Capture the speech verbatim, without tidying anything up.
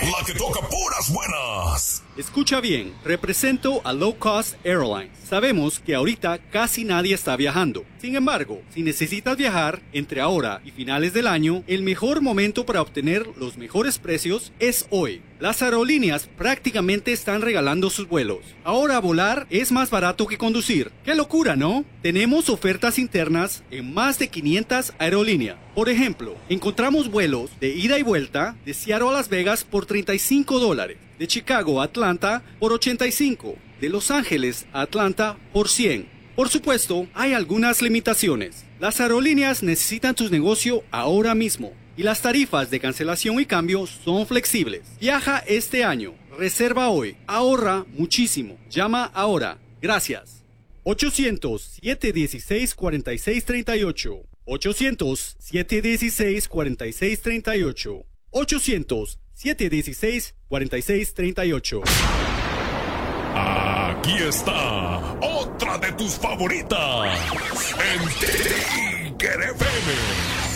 la que toca puras buenas. Escucha bien, represento a Low Cost Airlines. Sabemos que ahorita casi nadie está viajando. Sin embargo, si necesitas viajar entre ahora y finales del año, el mejor momento para obtener los mejores precios es hoy. Las aerolíneas prácticamente están regalando sus vuelos. Ahora volar es más barato que conducir. ¡Qué locura!, ¿no? Tenemos ofertas internas en más de quinientas aerolíneas. Por ejemplo, encontramos vuelos de ida y vuelta de Seattle a Las Vegas por treinta y cinco dólares, de Chicago a Atlanta por ochenta y cinco, de Los Ángeles a Atlanta por cien. Por supuesto, hay algunas limitaciones. Las aerolíneas necesitan tu negocio ahora mismo y las tarifas de cancelación y cambio son flexibles. Viaja este año, reserva hoy, ahorra muchísimo. Llama ahora. Gracias. ochocientos, siete dieciséis, cuarenta y seis treinta y ocho. ochocientos, siete dieciséis, cuarenta y seis treinta y ocho. ochocientos, siete dieciséis, cuarenta y seis treinta y ocho. Aquí está otra de tus favoritas. En Tiger F M.